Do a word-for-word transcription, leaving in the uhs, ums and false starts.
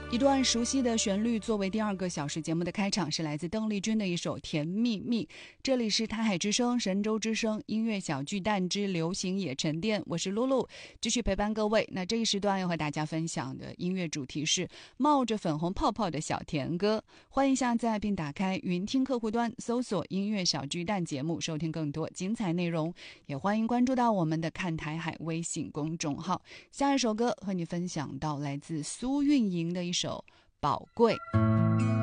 一段熟悉的旋律作为第二个小时节目的开场，是来自邓丽君的一首《甜蜜蜜》。这里是台海之声、神州之声音乐小巨蛋之流行野沉淀，我是露露，继续陪伴各位。那这一时段要和大家分享的音乐主题是冒着粉红泡泡的小甜歌。欢迎下载并打开云听客户端，搜索音乐小巨蛋节目，收听更多精彩内容。也欢迎关注到我们的看台海微信公众号。下一首歌和你分享到来自苏运莹的一首宝贵。